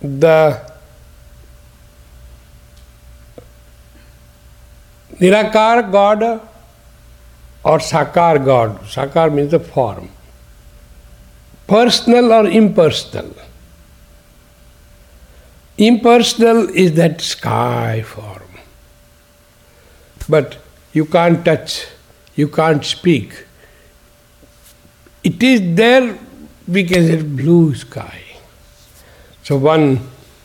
the Nirakar God or Sakar God. Sakar means the form. Personal or impersonal? Impersonal is that sky form. But you can't touch, you can't speak. It is there because it's blue sky. So one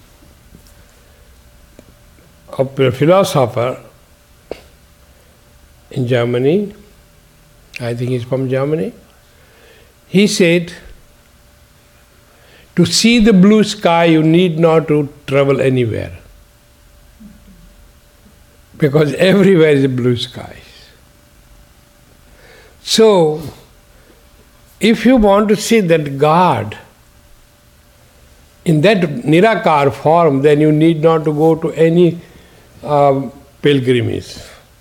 philosopher in Germany, I think he's from Germany, he said, to see the blue sky you need not to travel anywhere. Because everywhere is blue skies. So, if you want to see that God in that Nirakar form, then you need not to go to any pilgrimage.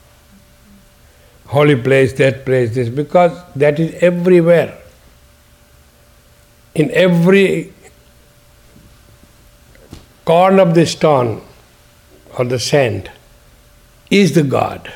Holy place, this, because that is everywhere. In every corner of the stone or the sand is the God.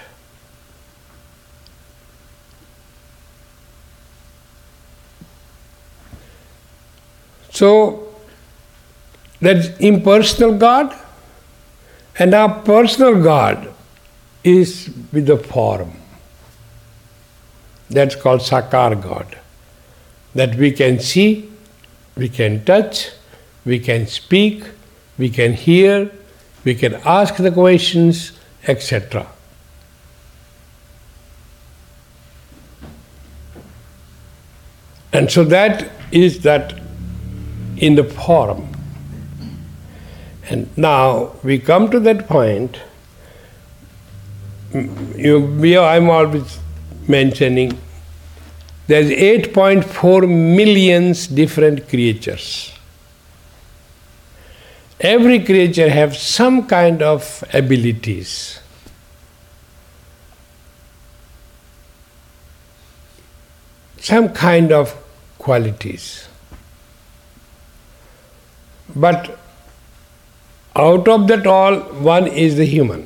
So, that's impersonal God, and our personal God is with the form. That's called Sakar God. That we can see, we can touch, we can speak, we can hear, we can ask the questions, etc. And so that is that in the form. And now we come to that point, I'm always mentioning, there's 8.4 million different creatures. Every creature has some kind of abilities. Some kind of qualities. But out of that all, one is the human.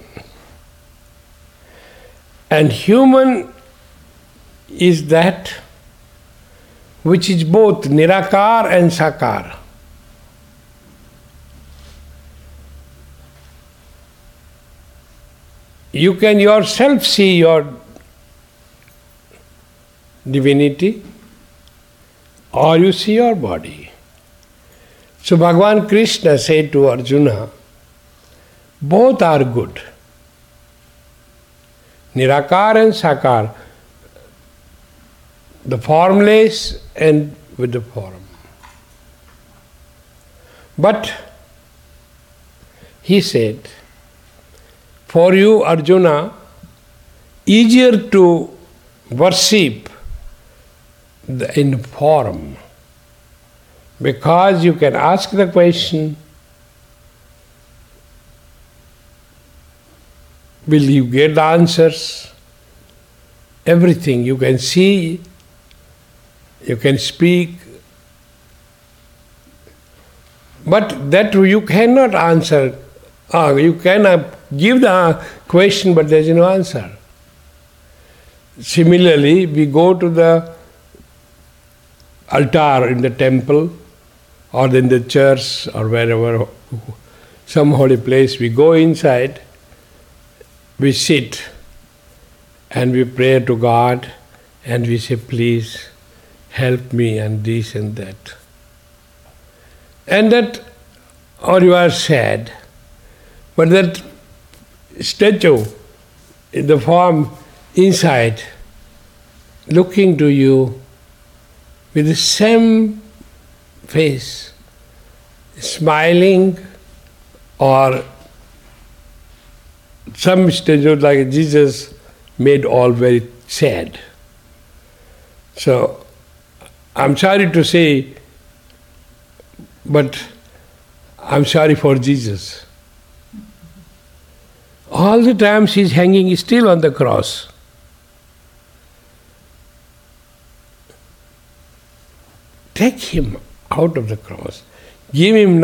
And human is that which is both Nirakar and Sakar. You can yourself see your divinity, or you see your body. So Bhagavan Krishna said to Arjuna, both are good. Nirakar and Sakar, the formless and with the form. But he said, for you, Arjuna, easier to worship in form, because you can ask the question, will you get the answers? Everything you can see, you can speak, but that you cannot answer. You cannot give the question, but there is no answer. Similarly, we go to the altar in the temple or in the church or wherever, some holy place, we go inside, we sit and we pray to God and we say, please help me and this and that. And that, or you are sad, but that statue in the form inside, looking to you with the same face, smiling, or some statue like Jesus made all very sad. So, I'm sorry to say, but I'm sorry for Jesus. All the time he's hanging still on the cross. Take him out of the cross. Give him